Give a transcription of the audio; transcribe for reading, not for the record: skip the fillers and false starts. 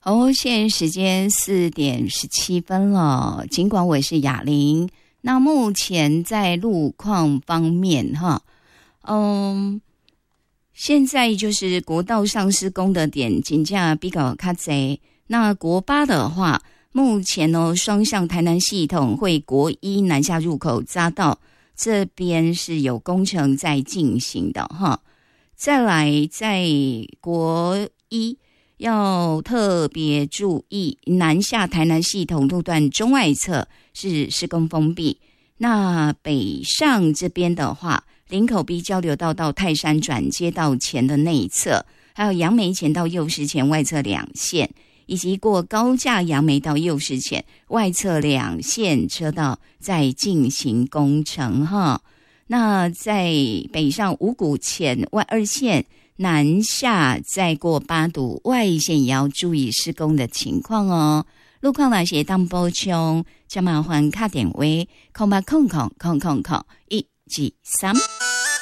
现在时间4:17了。尽管我是雅玲，那目前在路况方面现在就是国道上施工的点真的比较较多。那国八的话，目前双向台南系统会国一南下入口匝道这边是有工程在进行的哈。再来在国一要特别注意，南下台南系统路段中外侧是施工封闭。那北上这边的话，林口 B 交流道到泰山转接道前的内侧，还有杨梅前到右石前外侧2线，以及过高架杨梅到右石前外侧2线车道在进行工程哈。那在北上五股前外2线，南下再过八堵外线也要注意施工的情况哦。路况哪些当补充，就麻烦打电话0800000123。